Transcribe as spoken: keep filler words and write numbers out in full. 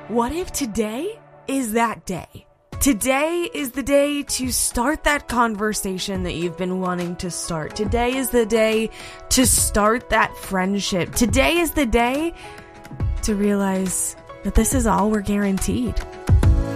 what if today is that day? Today is the day to start that conversation that you've been wanting to start. Today is the day to start that friendship. Today is the day to realize that this is all we're guaranteed.